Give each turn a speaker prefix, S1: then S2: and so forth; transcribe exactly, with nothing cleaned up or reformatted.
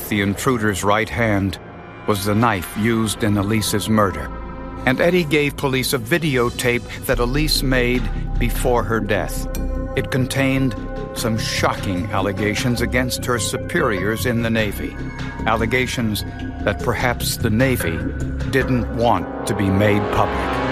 S1: underneath the intruder's right hand was the knife used in Elise's murder. And Eddie gave police a videotape that Elise made before her death. It contained some shocking allegations against her superiors in the Navy. Allegations that perhaps the Navy didn't want to be made public.